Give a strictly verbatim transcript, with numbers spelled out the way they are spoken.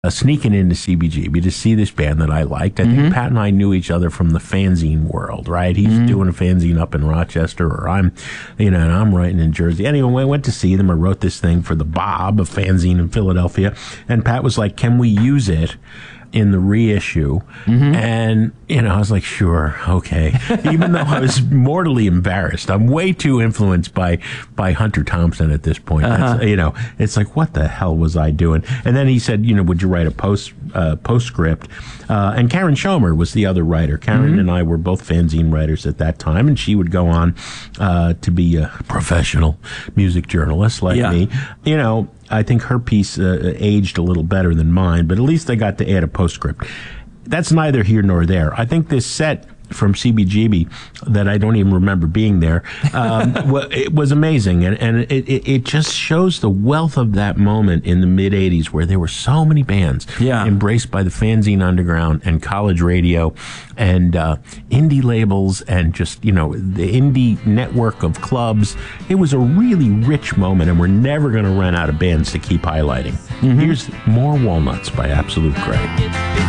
uh, sneaking into C B G B to see this band that I liked. I mm-hmm. think Pat and I knew each other from the fanzine world, right? He's mm-hmm. doing a fanzine up in Rochester, or I'm, you know, and I'm writing in Jersey. Anyway, I went to see them. I wrote this thing for the Bob, a fanzine in Philadelphia, and Pat was like, "Can we use it in the reissue?" Mm-hmm. And, you know, I was like, sure, okay. Even though I was mortally embarrassed. I'm way too influenced by, by Hunter Thompson at this point. Uh-huh. That's, you know, it's like, what the hell was I doing? And then he said, you know, would you write a post, uh, postscript? Uh, and Karen Schomer was the other writer. Karen mm-hmm. and I were both fanzine writers at that time, and she would go on, uh, to be a professional music journalist like yeah. me. You know, I think her piece uh, aged a little better than mine, but at least I got to add a postscript. That's neither here nor there. I think this set from C B G B that I don't even remember being there, um, it was amazing. And, and it, it, it just shows the wealth of that moment in the mid eighties where there were so many bands yeah. embraced by the fanzine underground and college radio and uh, indie labels and just, you know, the indie network of clubs. It was a really rich moment, and we're never going to run out of bands to keep highlighting. Mm-hmm. Here's More Walnuts by Absolute Grey.